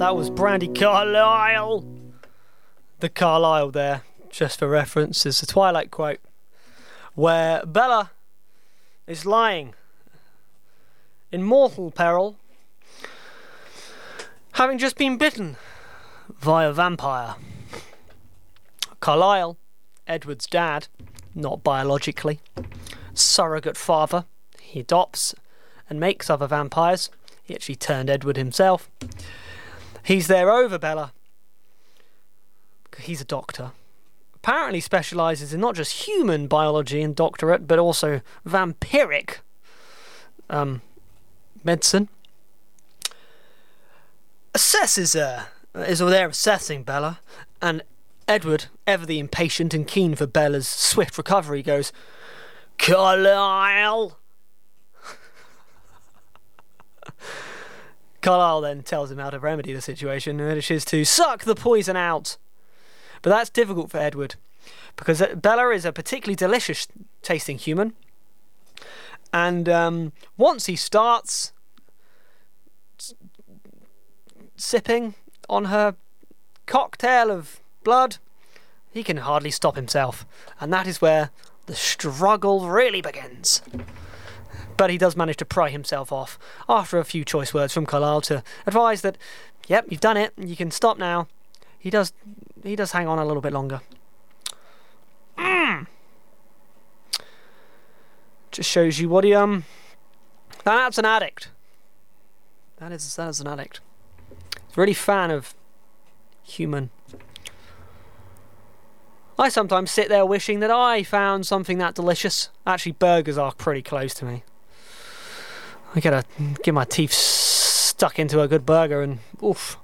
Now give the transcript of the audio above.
That was Brandi Carlile. The Carlile there, just for reference, is the Twilight quote, where Bella is lying in mortal peril, having just been bitten by a vampire. Carlile, Edward's dad, not biologically, surrogate father, he adopts and makes other vampires. He actually turned Edward himself. He's there over Bella. He's a doctor. Apparently specialises in not just human biology and doctorate, but also vampiric medicine. Assesses her. Is there assessing Bella. And Edward, ever the impatient and keen for Bella's swift recovery, goes, "Carlile!" Carlile then tells him how to remedy the situation, which is to suck the poison out. But that's difficult for Edward, because Bella is a particularly delicious tasting human, and once he starts sipping on her cocktail of blood, he can hardly stop himself, and that is where the struggle really begins. But he does manage to pry himself off after a few choice words from Carlile to advise that, yep, you've done it, you can stop now. He does hang on a little bit longer. Just shows you what he that's an addict. That is an addict. He's really fan of human. I sometimes sit there wishing that I found something that delicious. Actually, burgers are pretty close to me. I gotta get my teeth stuck into a good burger and oof.